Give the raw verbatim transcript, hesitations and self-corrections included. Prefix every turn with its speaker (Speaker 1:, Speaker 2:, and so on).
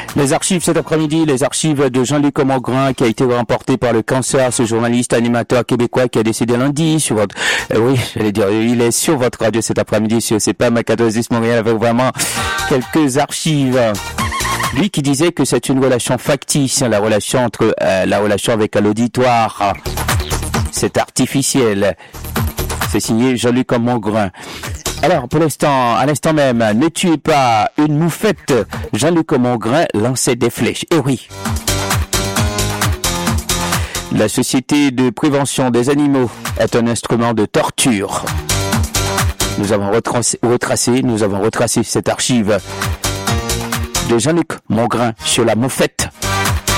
Speaker 1: Les archives cet après-midi, les archives de Jean-Luc Mongrain qui a été remporté par le cancer, ce journaliste animateur québécois qui a décédé lundi sur votre, euh, oui, j'allais dire, il est sur votre radio cet après-midi sur C P M quatorze dix Montréal avec vraiment quelques archives. Lui qui disait que c'est une relation factice, la relation entre, euh, la relation avec l'auditoire. C'est artificiel. C'est signé Jean-Luc Mongrain. Alors, pour l'instant, à l'instant même, ne tuez pas une moufette. Jean-Luc Mongrain lançait des flèches. Eh oui. La Société de prévention des animaux est un instrument de torture. Nous avons retracé, retracé, nous avons retracé cette archive de Jean-Luc Mongrain sur la moufette.